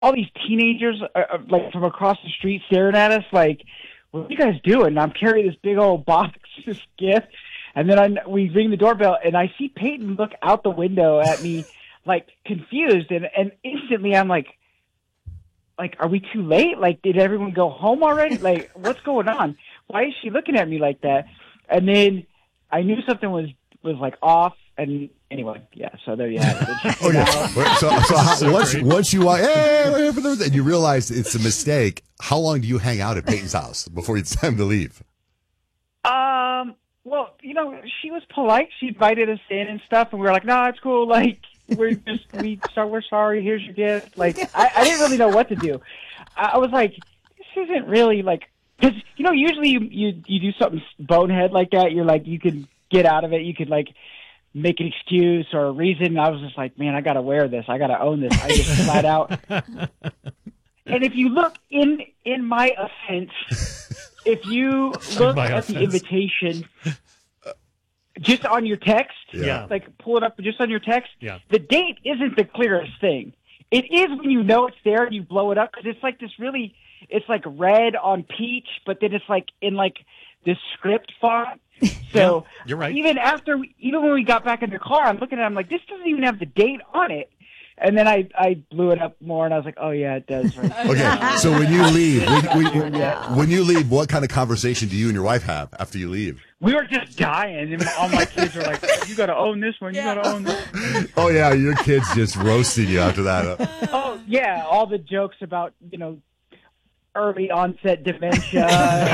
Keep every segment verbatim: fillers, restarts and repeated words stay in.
all these teenagers are, are, like from across the street staring at us like, what are you guys doing? And I'm carrying this big old box, this gift. And then I, we ring the doorbell, and I see Peyton look out the window at me, like, confused. And, and instantly I'm like, like, are we too late? Like, did everyone go home already? Like, what's going on? Why is she looking at me like that? And then I knew something was, was like, off. And anyway, yeah, so there you have it. Oh, yeah. So, so, how, so once, once you, hey, we're here for the, and you realize it's a mistake, how long do you hang out at Peyton's house before it's time to leave? Um, well, you know, she was polite. She invited us in and stuff, and we were like, no, nah, it's cool. Like, we're just, we, so we're sorry. Here's your gift. Like, I, I didn't really know what to do. I, I was like, this isn't really like, because, you know, usually you, you, you do something bonehead like that. You're like, you can get out of it. You could, like, make an excuse or a reason. I was just like, man, I got to wear this. I got to own this. I just flat out. And if you look in, in my offense, if you look at offense. the invitation just on your text, yeah. like pull it up just on your text, yeah. the date isn't the clearest thing. It is when you know it's there and you blow it up because it's like this really, it's like red on peach, but then it's like in like this script font. So yeah, you're right. Even after, we, even when we got back in the car, I'm looking at it, I'm like, this doesn't even have the date on it. And then I, I blew it up more, and I was like, oh, yeah, it does. Right. Okay, so when you leave, when, when, yeah. when you leave, what kind of conversation do you and your wife have after you leave? We were just dying, and all my kids were like, you got to own this one, you yeah. got to own this one. Oh, yeah, your kids just roasted you after that. Oh, yeah, all the jokes about, you know, early onset dementia.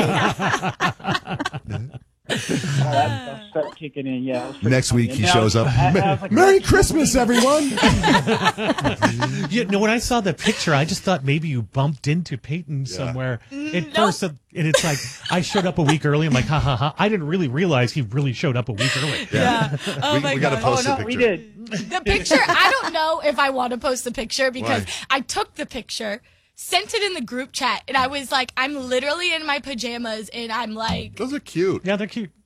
All that stuff started kicking in, yeah. Next week he and shows was, up. I, I like, Merry Christmas, everyone! You know, when I saw the picture, I just thought maybe you bumped into Peyton yeah. somewhere. At nope. first, and it's like, I showed up a week early. I'm like, ha, ha, ha. I didn't really realize he really showed up a week early. Yeah. yeah. Oh, we my we got to post oh, no, the picture. We did. The picture, I don't know if I want to post the picture because Why? I took the picture, sent it in the group chat, and I was like, I'm literally in my pajamas, and I'm like... Those are cute. Yeah, they're cute.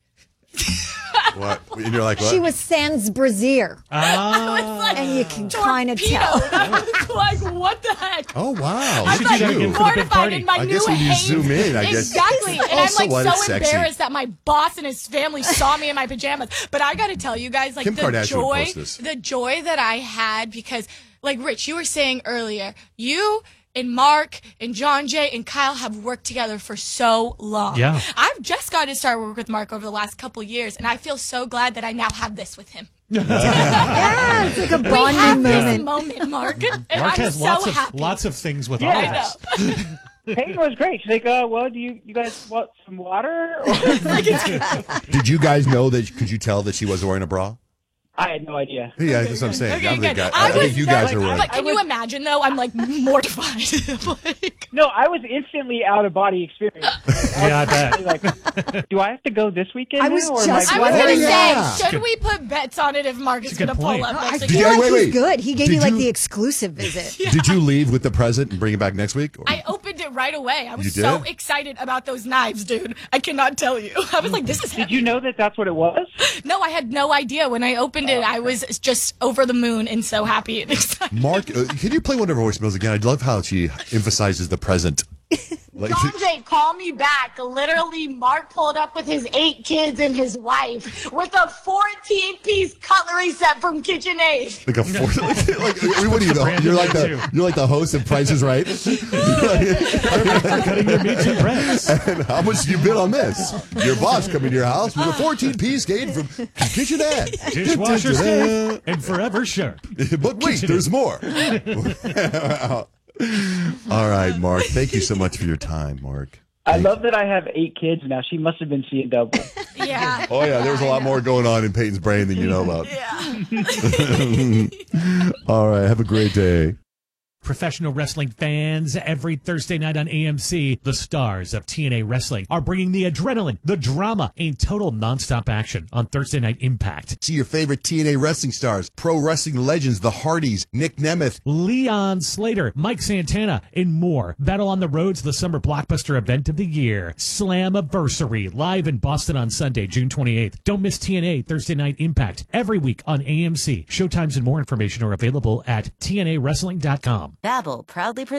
What? And you're like, what? She was sans brassiere. Ah. Like, and you can kind of tell. I was like, what the heck? Oh, wow. I'm like mortified in my I new guess when you Hanes. zoom in, I guess. Exactly. And I'm Also, like what, so it's sexy. embarrassed that my boss and his family saw me in my pajamas. But I got to tell you guys, like Kim the Kardashian would joy, post this. the joy that I had because, like Rich, you were saying earlier, you and Mark and John Jay and Kyle have worked together for so long. Yeah. I've just got to start work with Mark over the last couple years, and I feel so glad that I now have this with him. Yeah, it's like a We have bonding this moment. moment, Mark. And Mark I'm has so lots happy. of lots of things with Yeah, all I of us. Peyton was great. She's like, uh, well, do you, you guys want some water? Or Did you guys know that? Could you tell that she wasn't wearing a bra? I had no idea. Yeah, that's what I'm saying. Okay, I, think, good. I, I I think was you so, guys like, are I'm right. like, can you imagine though? I'm like mortified. Like, No, I was instantly out of body experience. Yeah, I bet. Like, do I have to go this weekend? I now, was or am just I I was wondering- gonna Yeah. say, should we put bets on it if Mark is It's a gonna good pull point. up I next feel week? Yeah, like wait, he's wait. good. He gave Did me like you- the exclusive visit. Did you leave with the present and bring it back next week? Or- I opened it right away. I was You so did? excited about those knives, dude. I cannot tell you. I was like, this is Did you know that that's what it was? No, I had no idea. When I opened it, I was just over the moon and so happy and excited. Mark, uh, can you play one of her voicemails again? I love how she emphasizes the present. Like, John Jay, call me back. Literally, Mark pulled up with his eight kids and his wife with a fourteen-piece cutlery set from KitchenAid. like a four, like, like, what are you? The, you're like the you're like the host of Price is Right. For cutting your meats and breads. And how much you bid on this? Your boss coming to your house with a fourteen-piece game from KitchenAid. Dishwasher safe and forever sharp. But wait, there's more. All right, Mark. Thank you so much for your time, Mark. I love that I have eight kids now. She must have been seeing double. Yeah. Oh yeah, there's a lot more going on in Peyton's brain than you know about. Yeah. All right, have a great day. Professional wrestling fans, every Thursday night on A M C, the stars of T N A Wrestling are bringing the adrenaline, the drama, and total nonstop action on Thursday Night Impact. See your favorite T N A wrestling stars, pro wrestling legends, the Hardys, Nick Nemeth, Leon Slater, Mike Santana, and more. Battle on the Roads, the summer blockbuster event of the year. Slammiversary, live in Boston on Sunday, June twenty-eighth. Don't miss T N A Thursday Night Impact every week on A M C. Showtimes and more information are available at T N A wrestling dot com. Babbel, proudly